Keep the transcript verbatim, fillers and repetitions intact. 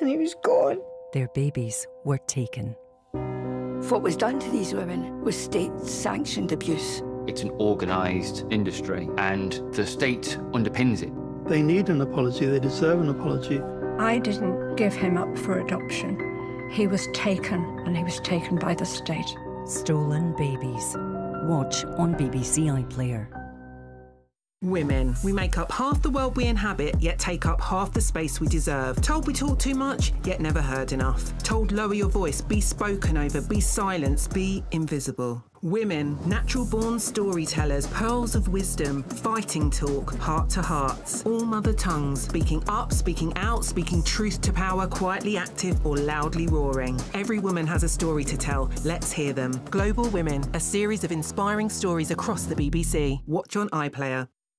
and he was gone. Their babies were taken. What was done to these women was state-sanctioned abuse. It's an organised industry, and the state underpins it. They need an apology, they deserve an apology. I didn't give him up for adoption. He was taken, and he was taken by the state. Stolen babies. Watch on B B C iPlayer. Women. We make up half the world we inhabit, yet take up half the space we deserve. Told we talk too much, yet never heard enough. Told lower your voice, be spoken over, be silenced, be invisible. Women, natural-born storytellers, pearls of wisdom, fighting talk, heart to hearts, all mother tongues, speaking up, speaking out, speaking truth to power, quietly active or loudly roaring. Every woman has a story to tell. Let's hear them. Global Women, a series of inspiring stories across the B B C. Watch on iPlayer.